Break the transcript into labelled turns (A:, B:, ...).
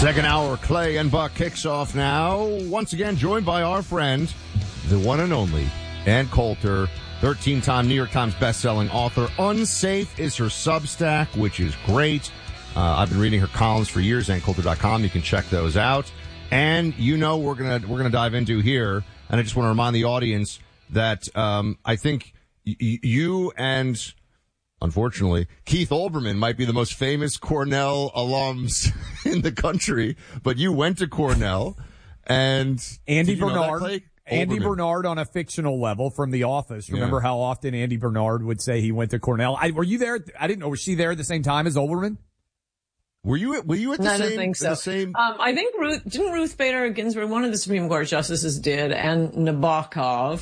A: Second hour, Clay and Buck kicks off now. Once again, joined by our friend, the one and only Ann Coulter, 13-time New York Times bestselling author. Unsafe is her Substack, which is great. I've been reading her columns for years, AnnCoulter.com. You can check those out. And we're gonna dive into here. And I just want to remind the audience that I think you and, unfortunately, Keith Olbermann might be the most famous Cornell alums in the country, but you went to Cornell. And
B: Andy Bernard. Andy Bernard on a fictional level from The Office. Remember how often Andy Bernard would say he went to Cornell? Were you there? I didn't know. Was she there at the same time as Olbermann?
A: Were you at the same?
C: I don't think so. I think Ruth Bader Ginsburg, one of the Supreme Court justices, did, and Nabokov.